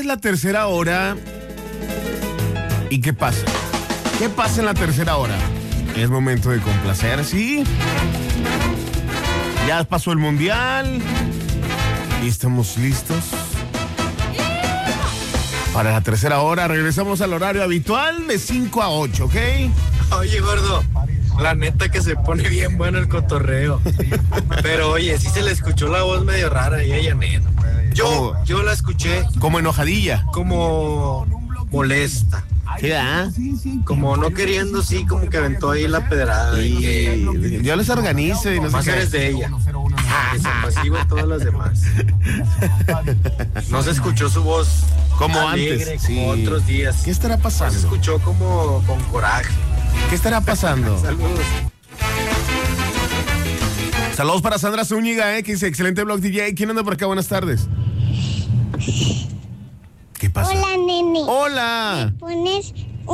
es la tercera hora. ¿Y qué pasa? ¿Qué pasa en la tercera hora? Es momento de complacer, ¿sí? Ya pasó el mundial. Y estamos listos para la tercera hora. Regresamos al horario habitual de 5 a 8, ¿ok? Oye, gordo, la neta que se pone bien bueno el cotorreo. Pero oye, sí se le escuchó la voz medio rara ahí a Janet. Yo la escuché como enojadilla, como molesta. ¿Sí, como no queriendo, sí, como que aventó ahí la pedrada. Y yo les organizo y no sé más qué. eres de ella. Que se apacigüe todas las demás. No se escuchó su voz como alegre, antes, como otros días. ¿Qué estará pasando? No se escuchó como con coraje. ¿Qué estará pasando? Saludos. Saludos para Sandra Zúñiga, que dice, excelente blog DJ. ¿Quién anda por acá? Buenas tardes. ¿Qué pasa? Hola, nene. Hola. ¿Me pones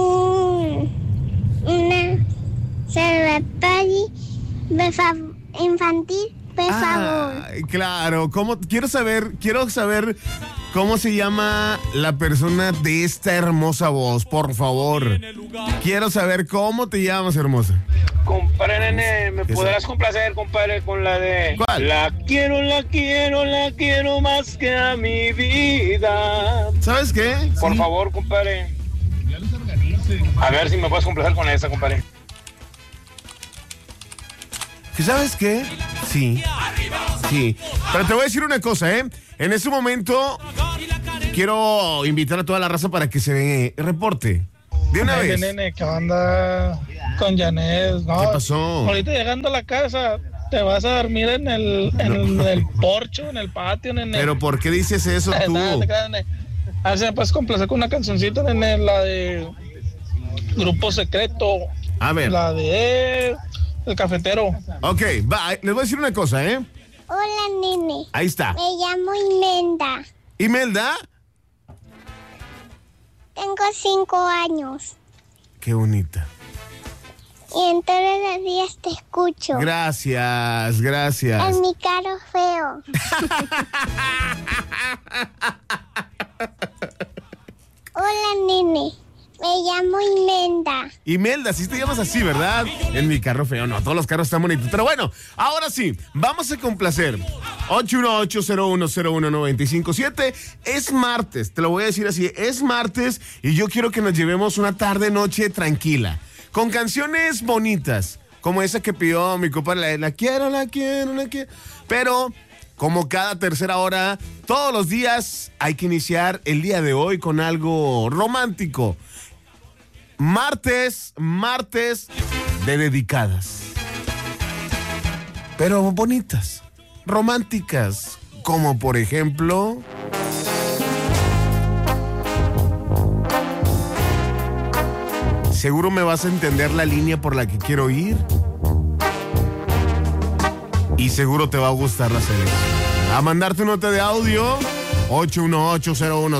una salvatari infantil, por favor? Claro. Quiero saber cómo se llama la persona de esta hermosa voz, por favor. Quiero saber cómo te llamas, hermosa. Compadre nene, ¿me podrás complacer, compadre, con la de... ¿Cuál? La quiero más que a mi vida. ¿Sabes qué? Por favor, compadre. A ver si me puedes complacer con esa, compadre. ¿Sabes qué? Sí. Pero te voy a decir una cosa, En ese momento quiero invitar a toda la raza para que se reporte. De una vez. Nene, ¿qué onda con Janet? No, ¿Qué pasó? Ahorita llegando a la casa, te vas a dormir en el porche, en el patio, nene. ¿Pero por qué dices eso tú? A ver si me puedes complacer con una cancioncita, nene, la de Grupo Secreto. A ver. La de El Cafetero. Ok, va, les voy a decir una cosa, Hola, nene. Ahí está. Me llamo Imelda. ¿Imelda? Tengo 5 años. Qué bonita. Y en todos los días te escucho. Gracias. En mi carro feo. Hola, nene. Me llamo Imelda. Imelda, sí te llamas así, ¿verdad? En mi carro feo, no, todos los carros están bonitos. Pero bueno, ahora sí, vamos a complacer. 818-0101-957. Es martes, te lo voy a decir así, es martes y yo quiero que nos llevemos una tarde, noche tranquila. Con canciones bonitas, como esa que pidió mi compadre, la quiero. Pero, como cada tercera hora, todos los días hay que iniciar el día de hoy con algo romántico. Martes de dedicadas. Pero bonitas, románticas, como por ejemplo... Seguro me vas a entender la línea por la que quiero ir. Y seguro te va a gustar la selección. A mandarte un nota de audio 81801